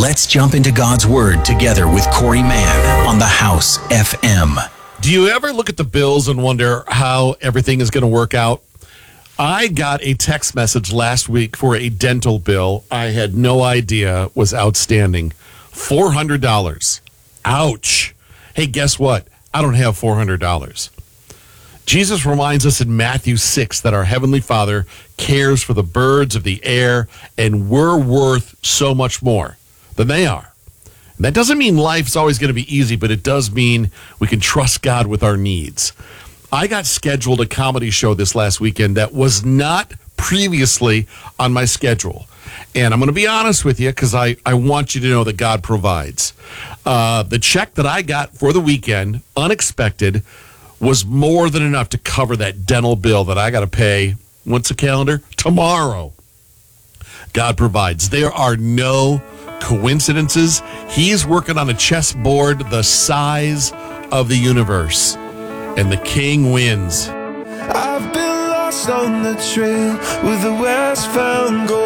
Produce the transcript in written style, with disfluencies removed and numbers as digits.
Let's jump into God's Word together with Corey Mann on the House FM. Do you ever look at the bills and wonder how everything is going to work out? I got a text message last week for a dental bill I had no idea was outstanding. $400. Ouch. Hey, guess what? I don't have $400. Jesus reminds us in Matthew 6 that our Heavenly Father cares for the birds of the air, and we're worth so much more than they are. And that doesn't mean life's always going to be easy, but it does mean we can trust God with our needs. I got scheduled a comedy show this last weekend that was not previously on my schedule. And I'm going to be honest with you because I want you to know that God provides. The check that I got for the weekend, unexpected, was more than enough to cover that dental bill that I got to pay, what's the calendar? Tomorrow. God provides. There are no coincidences. He's working on a chessboard the size of the universe. And the king wins. I've been lost on the trail with the west found gold.